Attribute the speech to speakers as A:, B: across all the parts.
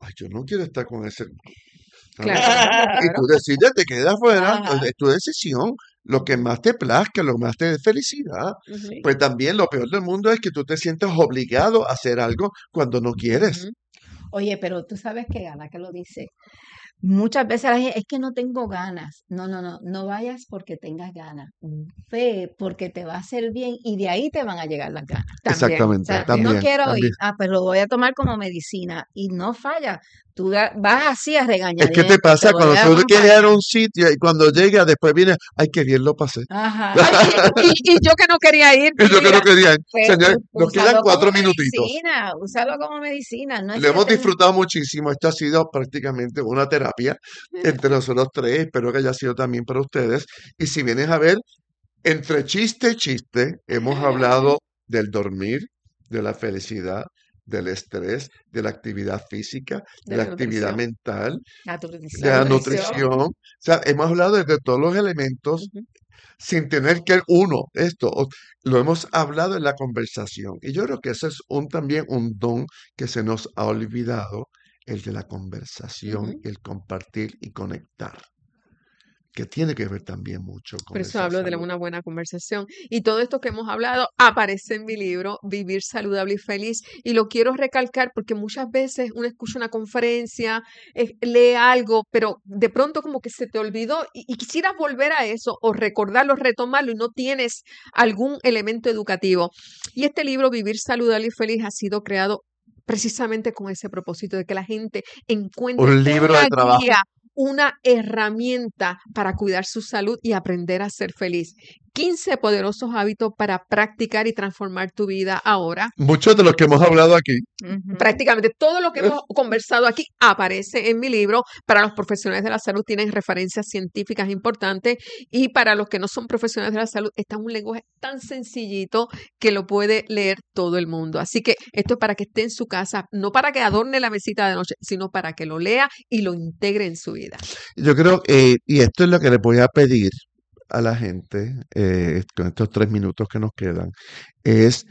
A: ay, yo no quiero estar con ese, ¿sabes?
B: Claro,
A: Y tú
B: claro.
A: decides, te quedas fuera,
B: Ajá.
A: es tu decisión, lo que más te plazca, lo que más te dé felicidad.
B: Ujú,
A: Pues también lo peor del mundo es que tú te sientes obligado a hacer algo cuando no quieres.
B: ujú. Oye, pero tú sabes que Ana que lo dice. Muchas veces la gente, es que no tengo ganas. No, no, no, no vayas porque tengas ganas. Ve porque te va a hacer bien y de ahí te van a llegar las ganas.
A: Exactamente,
B: O sea, no
A: también,
B: quiero ir,
A: también.
B: pues lo voy a tomar como medicina y no falla. Tú vas así a
A: Es que te
B: regañadientes, te
A: pasa
B: voy
A: cuando
B: a
A: tú quieres ir a
B: acompañar.
A: un sitio y cuando llegas después viene, ay, qué bien lo pasé.
B: Ajá. Ay, y yo que no quería ir,
A: Y yo que no
B: mira,
A: quería,
B: pues
A: señor, nos quedan
B: úsalo como
A: 4 minutitos.
B: medicina, úsalo como medicina. No es
A: Lo
B: que
A: hemos
B: tengas.
A: disfrutado muchísimo. Esto ha sido prácticamente una terapia entre nosotros tres. Espero que haya sido también para ustedes. Y si vienes a ver, entre chiste y chiste, hemos hablado del dormir, de la felicidad, del estrés, de la actividad física, de
B: De
A: la
B: la
A: actividad
B: nutrición,
A: mental, de
B: la
A: la
B: nutrición.
A: nutrición. O sea, hemos hablado de todos los elementos
B: Ujú.
A: sin tener que uno, lo hemos hablado en la conversación. Y yo creo que ese es también un don que se nos ha olvidado, el de la conversación,
B: Ujú.
A: el compartir y conectar, que tiene que ver también mucho
B: Por
A: con
B: eso
A: esa
B: hablo de
A: salud.
B: una buena conversación. Y todo esto que hemos hablado aparece en mi libro, Vivir saludable y feliz. Y lo quiero recalcar porque muchas veces uno escucha una conferencia, lee algo, pero de pronto como que se te olvidó y quisieras volver a eso o recordarlo, retomarlo y no tienes algún elemento educativo. Y este libro, Vivir saludable y feliz, ha sido creado precisamente con ese propósito de que la gente encuentre
A: Un libro de
B: una
A: trabajo.
B: guía, una herramienta para cuidar su salud y aprender a ser feliz. 15 poderosos hábitos para practicar y transformar tu vida ahora.
A: Muchos de los que hemos hablado aquí.
B: Ujú. Prácticamente todo lo que hemos conversado aquí aparece en mi libro. Para los profesionales de la salud tienen referencias científicas importantes y para los que no son profesionales de la salud está en un lenguaje tan sencillito que lo puede leer todo el mundo. Así que esto es para que esté en su casa, no para que adorne la mesita de noche, sino para que lo lea y lo integre en su vida.
A: Yo creo, y esto es lo que les voy a pedir a la gente, con estos 3 minutos que nos quedan, es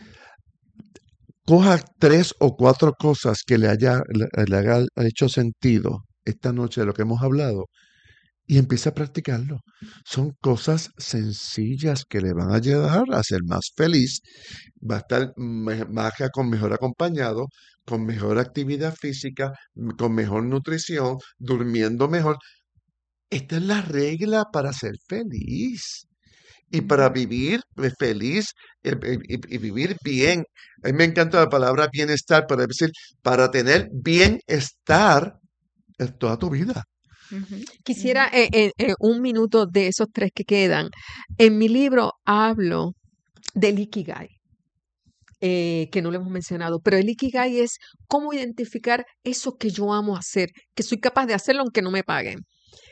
A: coja 3 o 4 cosas que le haga hecho sentido esta noche de lo que hemos hablado y empiece a practicarlo. Son cosas sencillas que le van a ayudar a ser más feliz, va a estar con mejor acompañado, con mejor actividad física, con mejor nutrición, durmiendo mejor. Esta es la regla para ser feliz. Y para
B: Ujú.
A: vivir feliz y vivir bien. A mí me encanta la palabra bienestar, para decir, para tener bienestar en toda tu vida.
B: Ujú. Quisiera un minuto de esos 3 que quedan. En mi libro hablo del Ikigai, que no lo hemos mencionado, pero el Ikigai es cómo identificar eso que yo amo hacer, que soy capaz de hacerlo aunque no me paguen.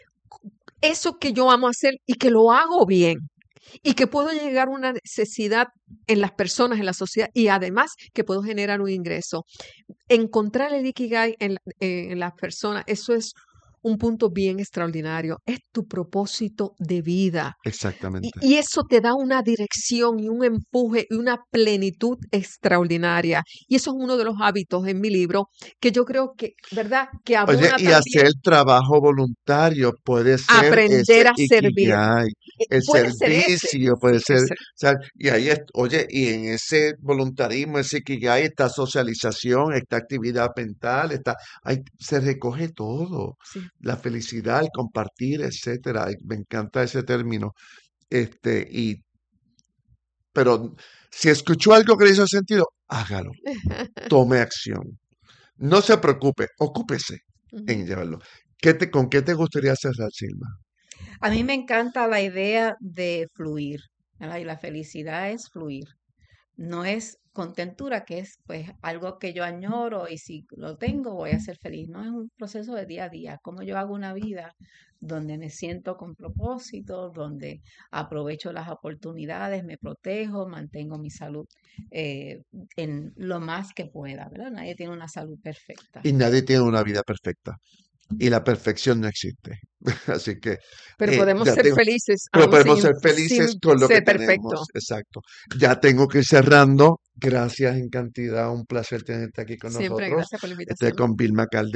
B: Eso que yo amo hacer y que lo hago bien y que puedo llegar a una necesidad en las personas, en la sociedad y además que puedo generar un ingreso. Encontrar el Ikigai en las personas, eso es un punto bien extraordinario. Es tu propósito de vida.
A: Exactamente.
B: Y eso te da una dirección y un empuje y una plenitud extraordinaria. Y eso es uno de los hábitos en mi libro que yo creo que, ¿verdad? Que
A: Oye,
B: abona
A: y
B: también
A: hacer trabajo voluntario puede
B: a
A: ser
B: aprender
A: ese
B: a servir.
A: ikigai, el
B: Puede ser ese.
A: servicio puede
B: Sí,
A: ser, o
B: ese.
A: sea, y ahí oye, y en ese voluntarismo, ese ikigai, está socialización, está actividad mental, ahí se recoge todo,
B: Sí.
A: la felicidad, el compartir, etcétera. Me encanta ese término. Pero si escuchó algo que le hizo sentido, hágalo, tome acción. No se preocupe, ocúpese en
B: Ujú.
A: llevarlo. ¿Con qué te gustaría cerrar, Silma?
B: A mí me encanta la idea de fluir, ¿verdad? Y la felicidad es fluir. No es contentura, que es pues algo que yo añoro y si lo tengo voy a ser feliz. No es un proceso de día a día, como yo hago una vida donde me siento con propósito, donde aprovecho las oportunidades, me protejo, mantengo mi salud eh, en lo más que pueda, ¿verdad? Nadie tiene una salud perfecta,
A: Y nadie tiene una vida perfecta. Y la perfección no existe. Así que
B: pero podemos
A: ya
B: ser
A: tengo,
B: felices
A: pero
B: aún
A: podemos ser
B: sin
A: felices con lo que
B: ser
A: tenemos.
B: perfectos.
A: Exacto. Ya tengo que ir cerrando. Gracias en cantidad. Un placer tenerte aquí con
B: Siempre
A: nosotros.
B: gracias por la
A: Estoy
B: invitación.
A: con Vilma Caldera.